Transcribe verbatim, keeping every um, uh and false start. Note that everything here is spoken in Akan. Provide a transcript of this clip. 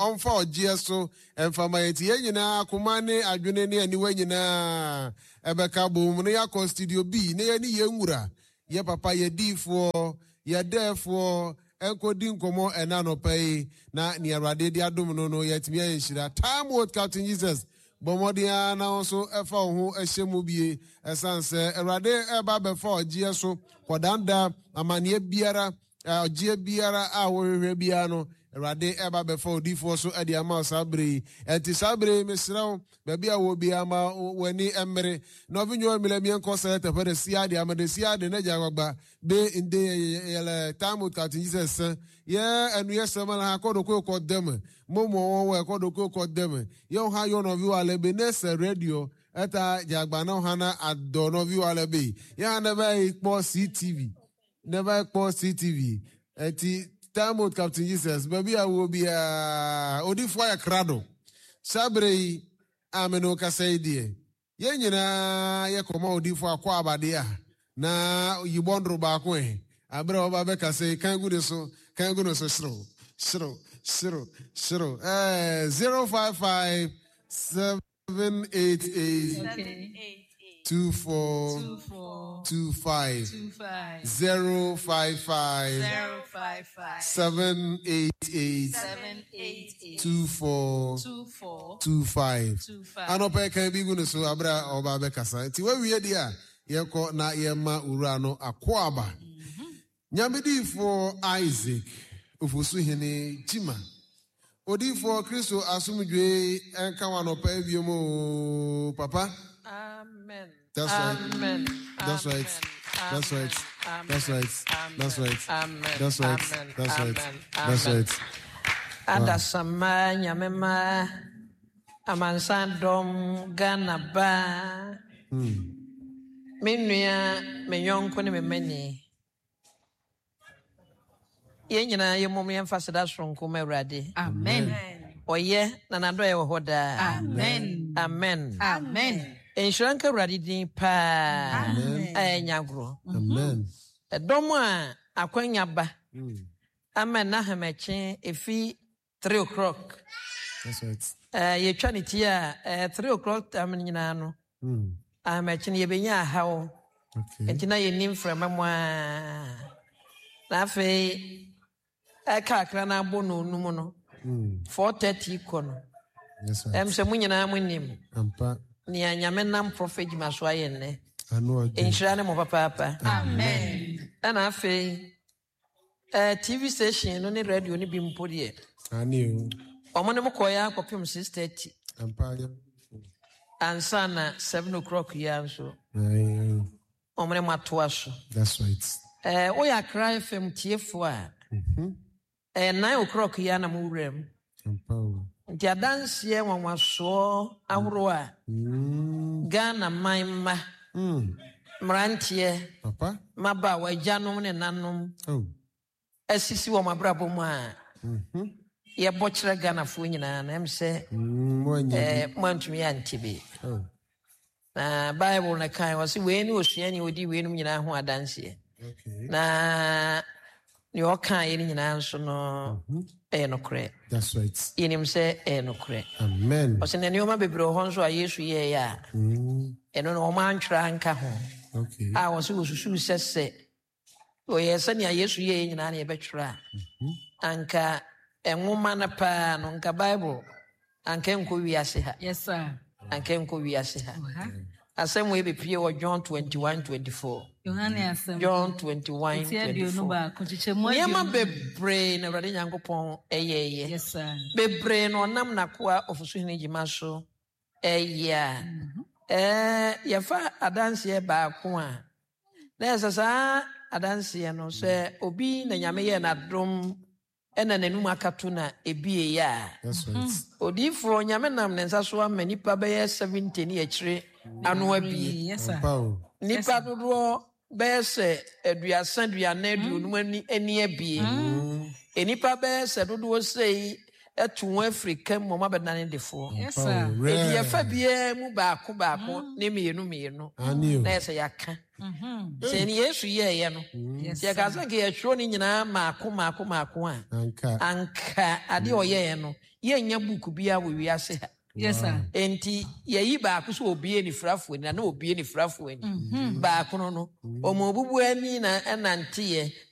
on for G S O and for my Tiena, Kumane, Adunene, and Niwena, Ebeka Boom, Neako Studio B, Neani Yemura, Ye Papa, ye D for, ye therefore, Enko Dinkomo, and Nano Pay, na near Radia Domino, yet me and Shida. Time what Captain Jesus. Bomodia na also efa ho ehemu bie esanse erade eba before gie so kodanda amane biara ogie biara a wo hwehwe bia no erade eba before difo so ade ama sabre enti sabre mesrew ba bia wo bia ma wani emre no vinyo milemien ko se te pere sia de amade sia de na jagba be inde yele tamu ka Jesus ye enu yesema na akodo ko ko dem momo wo akodo ko ko dem yo ha yo no vi ale benese radio eta jagba na hana adono vi ale be ya never ikpo C T V never ikpo C T V eti tamu Captain Jesus baby a wo bia odifo ya krado sabre ameno kasaidie ye nyina ye koma odifo akwa abade a na yibondro ba ko e abre oba be kasai kan gude so kan gude so shiro shiro shiro shiro eh zero five five seven eight eight Two four, two four, two five, two five, zero five five, zero five five, seven eight eight, seven eight eight, two four, two four, two five, two five. Anope can be good so abra oba bekasa. Ti we we dia ye ko na ye ma urano akwaba. Nyamedi for Isaac ofusu hene Jima. Odi for Kristo asumdwe enka wanopa biomo papa. Amen. That's right. Amen. That's right. That's right. That's right. That's right. Amen. That's right. That's right. That's right. Ada sama nyamema amansandom Ghana ba. Hmm. Menua menyonko ne memani. Ye nyina ye mom ye mfasada sonko mawrade. Amen. Oye na nado ye hoda. Amen. Amen. Amen. Enshranka radidin pa anyagro. Amen. Edomo a akwanya ba. Amen na hameche efi three o'clock. That's right. Eh ye twa ne tia eh three o'clock am nyina no. Mm. Ameche ne yebenya hawo. Okay. Entina ye nim frama mo a. Na fe eka akra na bono numu no. Mm. four thirty kono. That's right. Em se munyina munim. Ampa. Ni anyame nam prophet maso ayenne. Anu again. Enshira ne mo papa papa. Amen. Ana afi eh T V station no ne radio ne bi mpodie. Ani o. Omo ne mo koya akopim six thirty. Ampa ya. Ansa na seven o'clock ya nso. Aye. Omo ne matoa so. That's right. Eh o ya cry F M tiefo a. Mhm. Eh nine o'clock ya na mo wurem. Ampa o. Nti adanse wanwaso ahoro a. Mm. Ghana maimma. Mm. Mrantie. Papa? Maba wajanom ne nanom. Oh. Asisi wo mabrabo mu a. Mhm. Ye bochira Ghana fo nyina na em se Mm. eh mantumi antibe. Oh. Na Bible na kai wasi we ni osuani odi we num nyina ho adanse. Okay. Na ni okan ye nyina nso no eh no kre. That's right. Yenim se eh no kre. Amen. O se na ni o ma bebre ho nso a Yesu ye ya. Mm. Eno no o ma ntwra nka ho. Okay. Ah wasi osusu sese. O ye se ni Yesu ye nyina na ye betwra. Anka enwoma na pa no nka Bible anka nko wiase ha. Yes sir. Anka nko wiase ha. Asem we be pie o John twenty-one twenty-four. Yohane asem. John twenty-one twenty-four. Yema bebre na Awurade Nyankopon eyeye. Yes sir. Bebre no nam na koa ofusu hene jima so eya. Eh yefa adanse ba ko a. Na esasa adanse no se obi na nyame ye na dom ena nanum akato na ebie ya. That's right. Odifo nyame nam ne nsa so amani pa be seventy ni akire anu abie. Yes sir. Nipa dodo be se aduasa aduana aduonum ani ani abie. Enipa be se dodo sei etu Africa mo mabedane defo. Yes sir. Edi afa bia mu ba ko ba ko ne mienu mienu. Na ese yaka. Mhm. Se ni Yesu ye ye no. Se ka san ke ye hwo ni nyina ma ko ma ko ma ko a. Anka. Anka ade o ye ye no. yɛnya book bia wo wiase ha. Yes sir. Enti yeyi ba ko so obie ni frafo ni na obie ni frafo ni. Ba ko no no omo bubu ani na enante ye